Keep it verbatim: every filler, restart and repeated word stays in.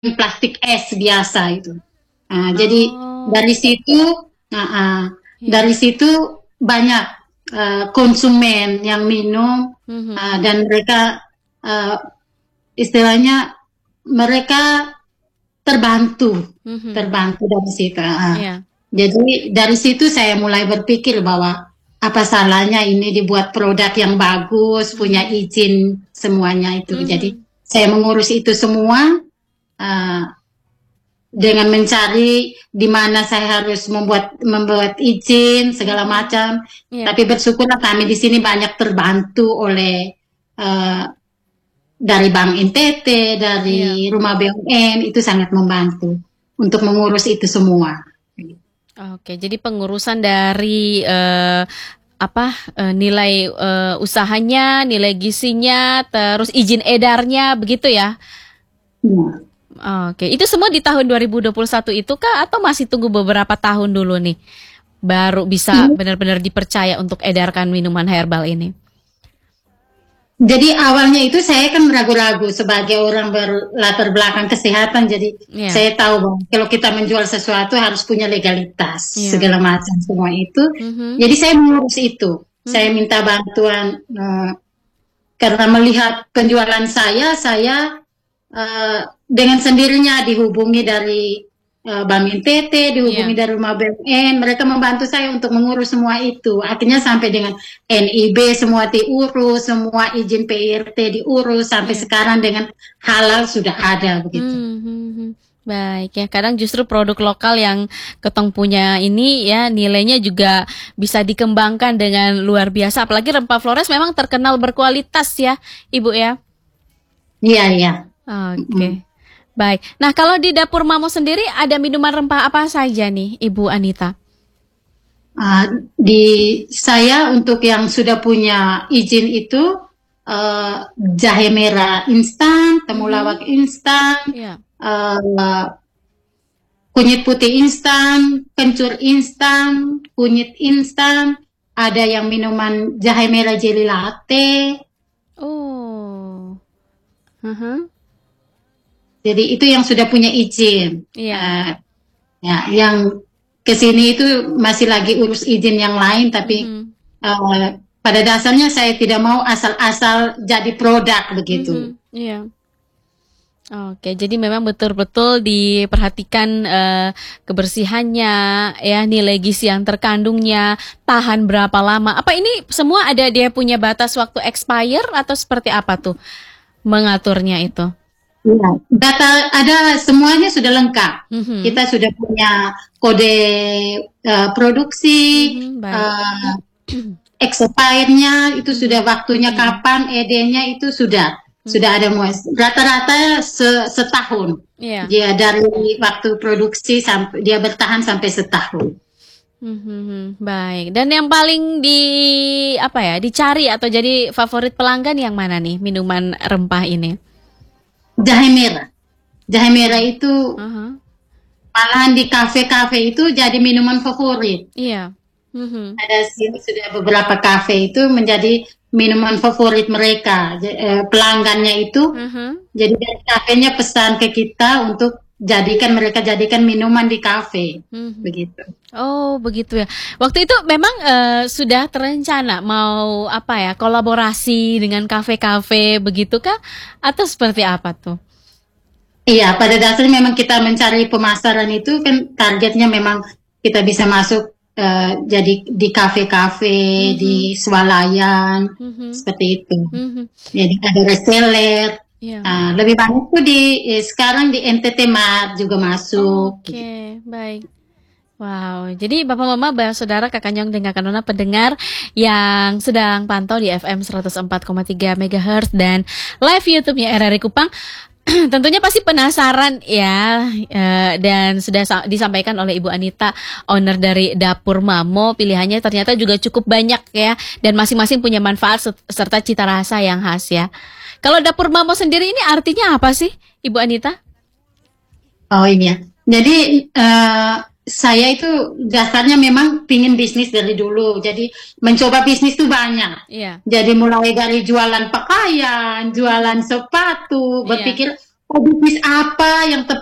plastik es biasa itu. Nah, jadi Oh, dari situ, nah, ah, iya. dari situ banyak eh, konsumen yang minum Mhm, ah, dan mereka eh, istilahnya mereka terbantu, mhm, terbantu dari situ. Ah. iya. Jadi dari situ saya mulai berpikir bahwa apa salahnya ini dibuat produk yang bagus, punya Mhm, izin semuanya itu. Jadi mhm, saya mengurus itu semua uh, dengan mencari di mana saya harus membuat membuat izin segala mhm, macam. iya. Tapi bersyukurlah kami di sini banyak terbantu oleh uh, dari Bank N T T, Iya. dari Rumah B U M itu sangat membantu untuk mengurus itu semua. Oke, jadi pengurusan dari eh, apa eh, nilai eh, usahanya, nilai gizinya, terus izin edarnya, begitu ya? Ya. Oke, itu semua di tahun dua ribu dua puluh satu itu kah atau masih tunggu beberapa tahun dulu nih baru bisa Ini benar-benar dipercaya untuk edarkan minuman herbal ini? Jadi awalnya itu saya kan ragu-ragu sebagai orang berlatar belakang kesehatan. Jadi Iya, saya tahu bahwa kalau kita menjual sesuatu harus punya legalitas iya. segala macam semua itu. Mhm, Jadi saya mengurus itu. Saya mhm, minta bantuan eh, karena melihat penjualan saya, saya eh, dengan sendirinya dihubungi dari eh, Bank N T T, dihubungi iya, dari Rumah B U M, mereka membantu saya untuk mengurus semua itu. Akhirnya sampai dengan N I B semua diurus, semua izin P R T diurus, sampai iya. sekarang dengan halal sudah ada begitu. Hmm, hmm, hmm. Baik ya, kadang justru produk lokal yang ketong punya ini ya nilainya juga bisa dikembangkan dengan luar biasa. Apalagi rempah Flores memang terkenal berkualitas ya, Ibu ya. Iya, iya. Mm. Oke, baik. Nah kalau di dapur Mamo sendiri ada minuman rempah apa saja nih, Ibu Anita? Ah, di saya untuk yang sudah punya izin itu eh, jahe merah instan, temulawak Mhm, instan, ya. eh, kunyit putih instan, kencur instan, kunyit instan, ada yang minuman jahe merah jelly latte. Oh, mhm, Jadi itu yang sudah punya izin. iya. Eh, ya, yang ke sini itu masih lagi urus izin yang lain, tapi Mhm, eh, pada dasarnya saya tidak mau asal-asal jadi produk begitu. mhm, iya. Oke, jadi memang betul-betul diperhatikan eh, kebersihannya, ya nilai gizi yang terkandungnya, tahan berapa lama. Apa ini semua ada dia punya batas waktu expire atau seperti apa tuh mengaturnya itu? Ya, data ada semuanya sudah lengkap. Mhm, Kita sudah punya kode eh, produksi, mhm, baik. eh, expirednya itu sudah Mhm, waktunya kapan, E D-nya itu sudah sudah mhm, ada muas. Rata-rata se- setahun. iya. Dia dari waktu produksi sampai dia bertahan sampai setahun. Mhm, baik. Dan yang paling di apa ya dicari atau jadi favorit pelanggan yang mana nih minuman rempah ini? Jahe merah. Jahe merah Hmm, itu aha, malahan di kafe-kafe itu jadi minuman favorit. iya. Mhm, Ada sini sudah beberapa kafe itu menjadi minuman favorit mereka. J- eh, pelanggannya itu mhm. jadi dari kafenya pesan ke kita untuk jadikan mereka jadikan minuman di kafe Mhm. begitu. Oh, begitu ya. Waktu itu memang eh, sudah terencana mau apa ya, kolaborasi dengan kafe-kafe begitu kah? Atau seperti apa tuh? Iya, pada dasarnya memang kita mencari pemasaran itu kan targetnya memang kita bisa masuk eh, jadi di kafe-kafe di Mhm, swalayan mhm, seperti itu. mhm. Jadi ada reseller. Iya. Ah, lebih banyak tuh di eh, sekarang di N T T Mart juga masuk. Begitu. Oke, baik. Wow, jadi Bapak Mama, Bapak Saudara, Kakak Nyong dan Kakak Nona pendengar yang sedang pantau di F M seratus empat koma tiga MHz dan live YouTube-nya R R I Kupang, tentunya pasti penasaran ya, eh, dan sudah sa- disampaikan oleh Ibu Anita, owner dari Dapur Mamo, pilihannya ternyata juga cukup banyak ya, dan masing-masing punya manfaat set- serta cita rasa yang khas ya. Kalau Dapur Mamo sendiri ini artinya apa sih, Ibu Anita? Oh ini ya. Jadi eh, saya itu dasarnya memang pingin bisnis dari dulu. Jadi mencoba bisnis tuh banyak. Iya, Jadi mulai dari jualan pakaian, jualan sepatu, iya. berpikir oh, bisnis apa yang tepat